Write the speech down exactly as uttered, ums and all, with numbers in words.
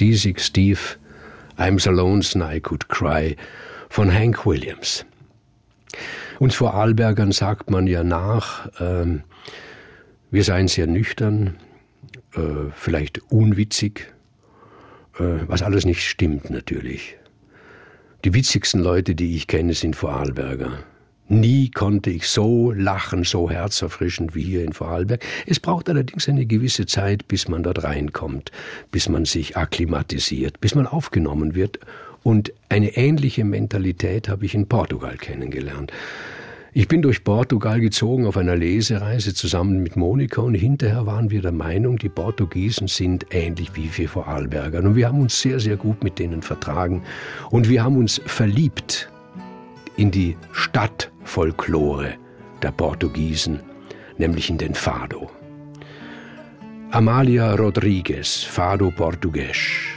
Seasick Steve, I'm so lonesome I could cry von Hank Williams. Uns Vorarlbergern sagt man ja nach, äh, wir seien sehr nüchtern, äh, vielleicht unwitzig, äh, was alles nicht stimmt natürlich. Die witzigsten Leute, die ich kenne, sind Vorarlberger. Nie konnte ich so lachen, so herzerfrischend wie hier in Vorarlberg. Es braucht allerdings eine gewisse Zeit, bis man dort reinkommt, bis man sich akklimatisiert, bis man aufgenommen wird. Und eine ähnliche Mentalität habe ich in Portugal kennengelernt. Ich bin durch Portugal gezogen auf einer Lesereise zusammen mit Monika und hinterher waren wir der Meinung, die Portugiesen sind ähnlich wie wir Vorarlberger. Und wir haben uns sehr, sehr gut mit denen vertragen und wir haben uns verliebt in die Stadtfolklore der Portugiesen, nämlich in den Fado. Amália Rodrigues, Fado Português.